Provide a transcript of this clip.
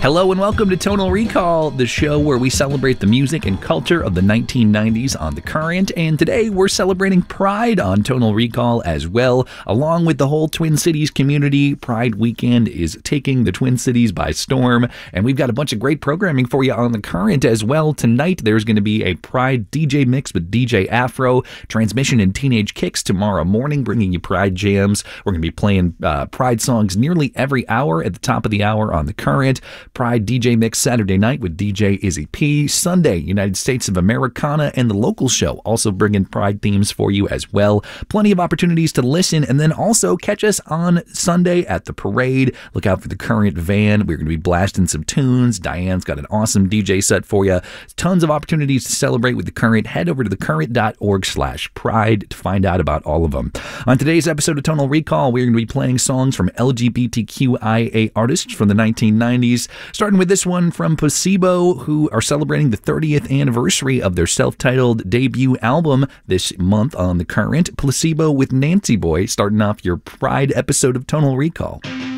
Hello and welcome to Tonal Recall, the show where we celebrate the music and culture of the 1990s on The Current, and today we're celebrating Pride on Tonal Recall as well. Along with the whole Twin Cities community, Pride weekend is taking the Twin Cities by storm, and we've got a bunch of great programming for you on The Current as well. Tonight there's going to be a Pride DJ mix with DJ Afro, Transmission and Teenage Kicks tomorrow morning, bringing you Pride jams. We're going to be playing Pride songs nearly every hour at the top of the hour on The Current. Pride DJ Mix Saturday night with DJ Izzy P. Sunday, United States of Americana and the local show, also bringing Pride themes for you as well. Plenty of opportunities to listen, and then also catch us on Sunday at the parade. Look out for the Current van. We're going to be blasting some tunes. Diane's got an awesome DJ set for you. Tons of opportunities to celebrate with the Current. Head over to thecurrent.org/pride to find out about all of them. On today's episode of Tonal Recall, we're going to be playing songs from LGBTQIA artists from the 1990s. Starting with this one from Placebo, who are celebrating the 30th anniversary of their self-titled debut album this month on The Current. Placebo with Nancy Boy, starting off your Pride episode of Tonal Recall.